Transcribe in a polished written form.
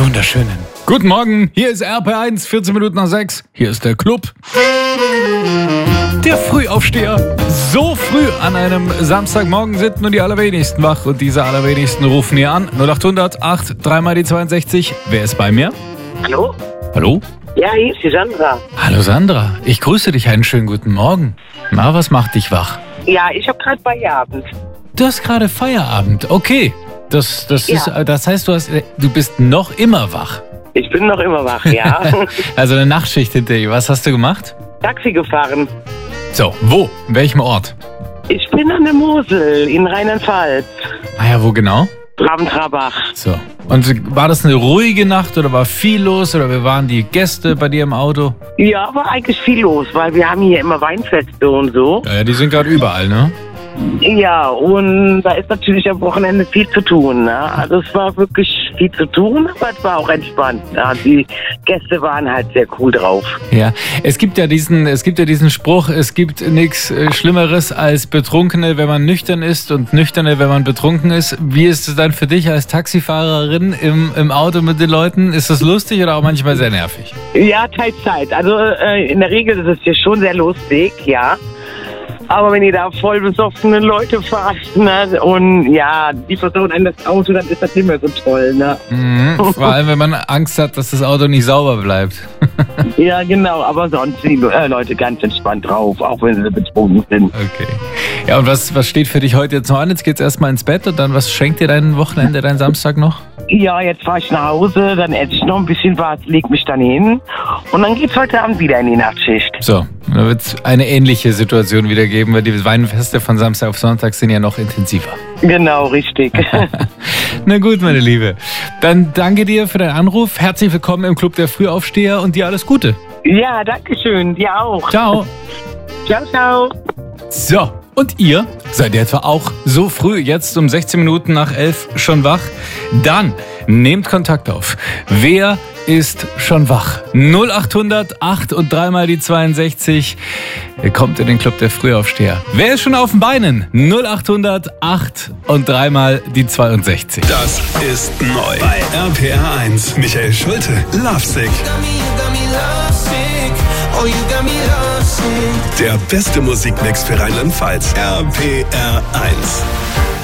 wunderschönen guten Morgen, hier ist RP1, 14 Minuten nach 6. Hier ist der Club. Der Frühaufsteher. So früh an einem Samstagmorgen sind nur die allerwenigsten wach und diese allerwenigsten rufen hier an. 0800 8 3 mal die 62. Wer ist bei mir? Hallo? Hallo? Ja, hier ist die Sandra. Hallo Sandra, ich grüße dich, einen schönen guten Morgen. Na, was macht dich wach? Ja, ich habe gerade Feierabend. Du hast gerade Feierabend, okay. Das Ja. heißt, du bist noch immer wach. Ich bin noch immer wach, ja. Also eine Nachtschicht hinter dir. Was hast du gemacht? Taxi gefahren. So, wo? In welchem Ort? Ich bin an der Mosel in Rheinland-Pfalz. Ah ja, wo genau? Rabentrabach. So. Und war das eine ruhige Nacht oder war viel los oder wer waren die Gäste bei dir im Auto? Ja, war eigentlich viel los, weil wir haben hier immer Weinfeste und so. Ja, die sind gerade überall, ne? Ja, und da ist natürlich am Wochenende viel zu tun. Ne? Also es war wirklich viel zu tun, aber es war auch entspannt. Ja, die Gäste waren halt sehr cool drauf. Ja, es gibt ja diesen Spruch, es gibt nichts Schlimmeres als Betrunkene, wenn man nüchtern ist und Nüchterne, wenn man betrunken ist. Wie ist es dann für dich als Taxifahrerin im Auto mit den Leuten? Ist das lustig oder auch manchmal sehr nervig? Ja, teils. Also in der Regel ist es hier schon sehr lustig, ja. Aber wenn ihr da voll besoffene Leute fahrt, ne, und ja, die versauen einem das Auto, dann ist das nicht mehr so toll, ne? Vor allem, wenn man Angst hat, dass das Auto nicht sauber bleibt. Ja, genau, aber sonst sind die Leute ganz entspannt drauf, auch wenn sie betrunken sind. Okay. Ja, und was steht für dich heute jetzt noch an? Jetzt geht's erstmal ins Bett und dann, was schenkt dir dein Wochenende, dein Samstag noch? Ja, jetzt fahre ich nach Hause, dann esse ich noch ein bisschen was, leg mich dann hin und dann geht's heute Abend wieder in die Nachtschicht. So, da wird es eine ähnliche Situation wieder geben, weil die Weinfeste von Samstag auf Sonntag sind ja noch intensiver. Genau, richtig. Na gut, meine Liebe. Dann danke dir für deinen Anruf. Herzlich willkommen im Club der Frühaufsteher und dir alles Gute. Ja, danke schön, dir auch. Ciao. Ciao, ciao. So, und ihr? Seid ihr etwa auch so früh, jetzt um 16 Minuten nach 11 schon wach? Dann nehmt Kontakt auf. Wer ist schon wach? 0800 8 und 3 mal die 62. Ihr kommt in den Club der Frühaufsteher. Wer ist schon auf den Beinen? 0800 8 und 3 mal die 62. Das ist neu bei RPR 1. Michael Schulte, Lovesick. Der beste Musikmix für Rheinland-Pfalz. RPR 1.